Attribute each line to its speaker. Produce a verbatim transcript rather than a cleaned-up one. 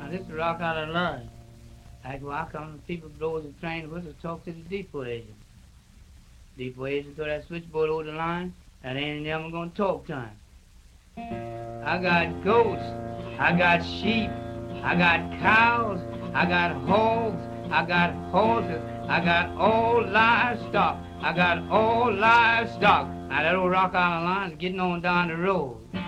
Speaker 1: Now this is Rock Island Line. Like why come people blow the train whistle talk to the depot agent? Depot agent throw that switchboard over the line, and they ain't never gonna talk to him. I got goats, I got sheep, I got cows, I got hogs, I got horses, I got all livestock, I got all livestock. Now that old Rock Island Line is getting on down the road.